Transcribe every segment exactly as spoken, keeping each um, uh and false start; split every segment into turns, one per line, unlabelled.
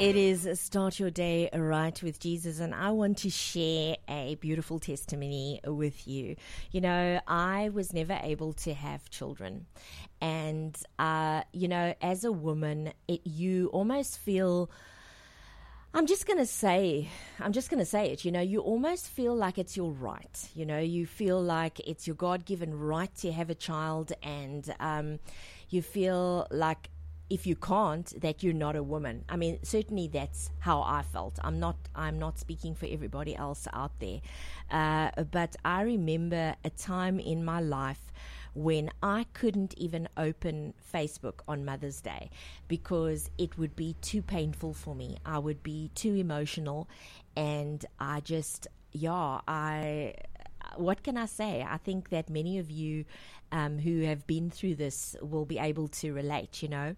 It is Start Your Day Right with Jesus, and I want to share a beautiful testimony with you. You know, I was never able to have children, and, uh, you know, as a woman, it, you almost feel... I'm just going to say, I'm just going to say it, you know, you almost feel like it's your right, you know, you feel like it's your God-given right to have a child, and um, you feel like if you can't, that you're not a woman. I mean, certainly that's how I felt. I'm not, I'm not speaking for everybody else out there, uh, but I remember a time in my life when I couldn't even open Facebook on Mother's Day because it would be too painful for me. I would be too emotional, and I just, yeah, I, what can I say? I think that many of you um, who have been through this will be able to relate, you know.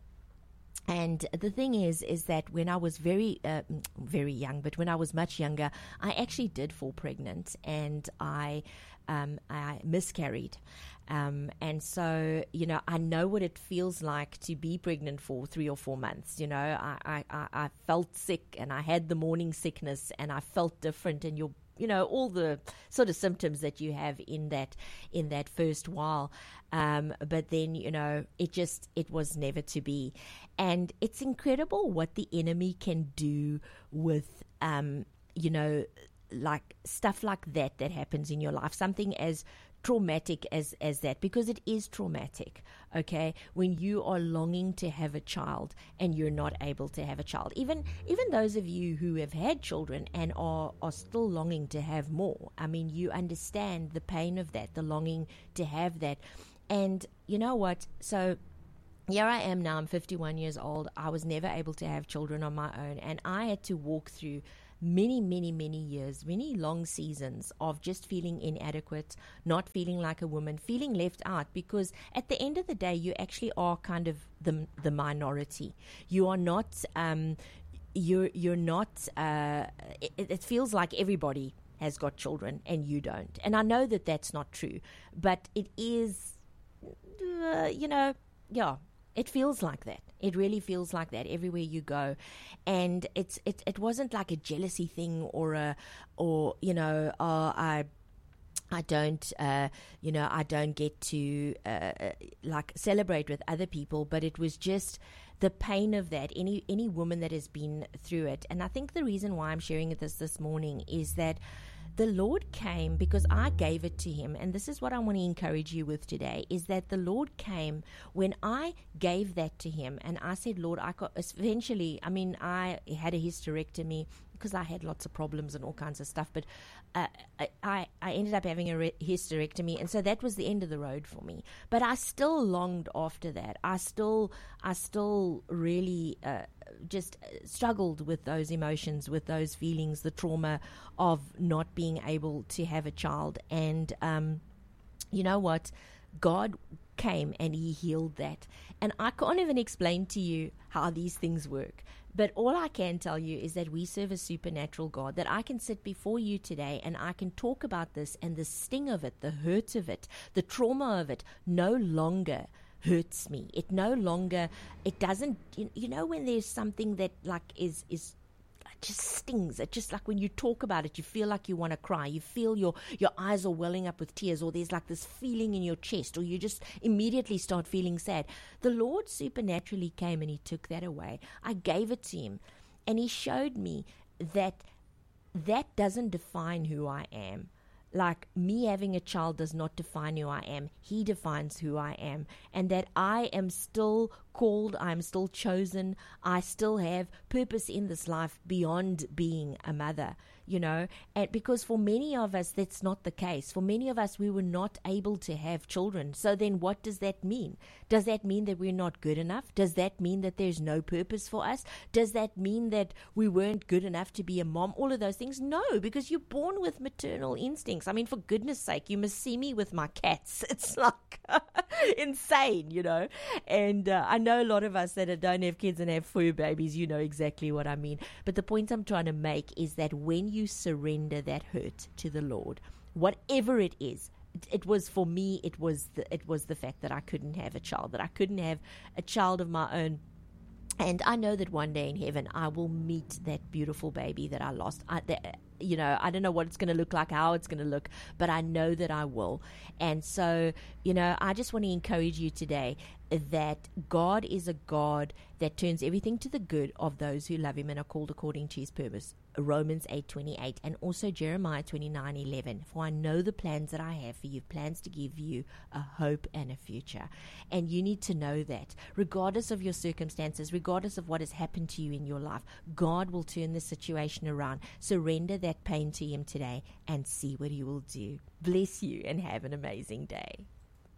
And the thing is, is that when I was very, uh, very young, but when I was much younger, I actually did fall pregnant, and I, um, I miscarried. Um, and so, you know, I know what it feels like to be pregnant for three or four months. You know, I, I, I felt sick, and I had the morning sickness, and I felt different, and your you know, all the sort of symptoms that you have in that, in that first while. Um, but then, you know, it just, it was never to be. And it's incredible what the enemy can do with, um, you know, like stuff like that, that happens in your life, something as traumatic as, as that, because it is traumatic, okay, when you are longing to have a child and you're not able to have a child. Even even those of you who have had children and are, are still longing to have more, I mean, you understand the pain of that, the longing to have that. And you know what? So here I am now, I'm fifty-one years old. I was never able to have children on my own, and I had to walk through many, many, many years, many long seasons of just feeling inadequate, not feeling like a woman, feeling left out, because at the end of the day, you actually are kind of the the minority. You are not, um, you're, you're not, uh, it, it feels like everybody has got children and you don't. And I know that that's not true, but it is, uh, you know, yeah. It feels like that. It really feels like that everywhere you go. And it's it it wasn't like a jealousy thing or a or you know, oh, I I don't uh you know, I don't get to uh, like celebrate with other people, but it was just the pain of that. Any any woman that has been through it. And I think the reason why I'm sharing this this morning is that the Lord came because I gave it to him. And this is what I want to encourage you with today, is that the Lord came when I gave that to him. And I said, Lord, I got, eventually, I mean, I had a hysterectomy because I had lots of problems and all kinds of stuff. But uh, I, I ended up having a re- hysterectomy. And so that was the end of the road for me. But I still longed after that. I still, I still really uh, just struggled with those emotions, with those feelings, the trauma of not being able to have a child. And um, you know what? God came and he healed that. And I can't even explain to you how these things work. But all I can tell you is that we serve a supernatural God, that I can sit before you today and I can talk about this, and the sting of it, the hurt of it, the trauma of it no longer hurts me. It no longer, it doesn't, you, you know, when there's something that like is, is, just stings. It just like when you talk about it, you feel like you want to cry. You feel your, your eyes are welling up with tears, or there's like this feeling in your chest, or you just immediately start feeling sad. The Lord supernaturally came and he took that away. I gave it to him, and he showed me that that doesn't define who I am. Like, me having a child does not define who I am. He defines who I am. And that I am still called, I am still chosen, I still have purpose in this life beyond being a mother, you know. And because for many of us, that's not the case. For many of us, we were not able to have children. So then what does that mean? Does that mean that we're not good enough? Does that mean that there's no purpose for us? Does that mean that we weren't good enough to be a mom? All of those things? No, because you're born with maternal instincts. I mean, for goodness sake, you must see me with my cats. It's like insane, you know. And uh, I know a lot of us that don't have kids and have fur babies, you know exactly what I mean. But the point I'm trying to make is that when you surrender that hurt to the Lord, whatever it is, it, it was for me, it was the, it was the fact that I couldn't have a child, that I couldn't have a child of my own. And I know that one day in heaven, I will meet that beautiful baby that I lost. I, that, you know, I don't know what it's going to look like, how it's going to look, but I know that I will. And so, you know, I just want to encourage you today that God is a God that turns everything to the good of those who love him and are called according to his purpose. Romans eight twenty-eight, and also Jeremiah twenty-nine eleven. For I know the plans that I have for you, plans to give you a hope and a future. And you need to know that regardless of your circumstances, regardless of what has happened to you in your life, God will turn the situation around. Surrender that pain to him today and see what he will do. Bless you and have an amazing day.